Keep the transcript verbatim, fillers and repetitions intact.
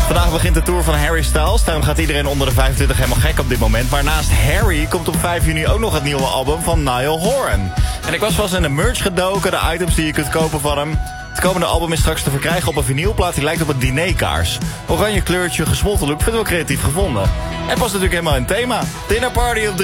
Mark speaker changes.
Speaker 1: Vandaag begint de tour van Harry Styles. Daarom gaat iedereen onder de vijfentwintig helemaal gek op dit moment. Maar naast Harry komt op vijf juni ook nog het nieuwe album van Niall Horan. En ik was vast in de merch gedoken, de items die je kunt kopen van hem. Het komende album is straks te verkrijgen op een vinylplaat die lijkt op een dinerkaars. Oranje kleurtje, gesmolten look, vind ik wel creatief gevonden. En past natuurlijk helemaal in thema. Dinnerparty op drie.